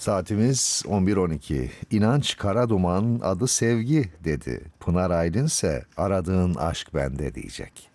Saatimiz 11:12. İnanç Karaduman adı sevgi dedi. Pınar Aydın ise aradığın aşk bende diyecek.